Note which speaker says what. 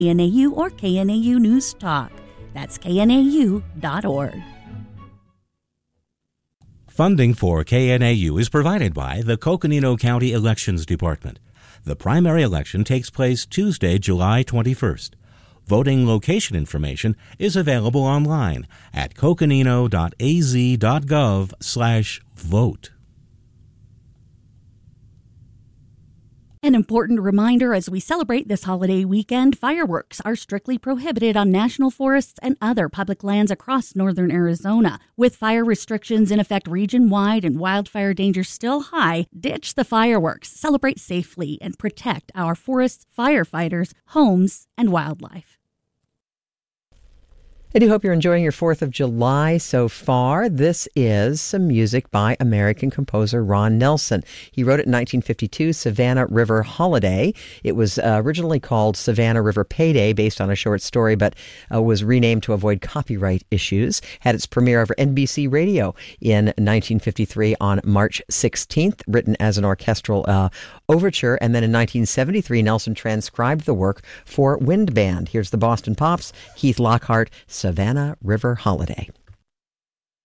Speaker 1: KNAU or KNAU News Talk. That's knau.org.
Speaker 2: Funding for KNAU is provided by the Coconino County Elections Department. The primary election takes place Tuesday, July 21st. Voting location information is available online at coconino.az.gov/vote.
Speaker 1: An important reminder as we celebrate this holiday weekend, fireworks are strictly prohibited on national forests and other public lands across northern Arizona. With fire restrictions in effect region-wide and wildfire danger still high, ditch the fireworks, celebrate safely, and protect our forests, firefighters, homes, and wildlife.
Speaker 3: I do hope you're enjoying your 4th of July so far. This is some music by American composer Ron Nelson. He wrote it in 1952, Savannah River Holiday. It was originally called Savannah River Payday, based on a short story, but was renamed to avoid copyright issues. Had its premiere over NBC Radio in 1953 on March 16th, written as an orchestral overture. And then in 1973, Nelson transcribed the work for Wind Band. Here's the Boston Pops, Keith Lockhart, Savannah River Holiday.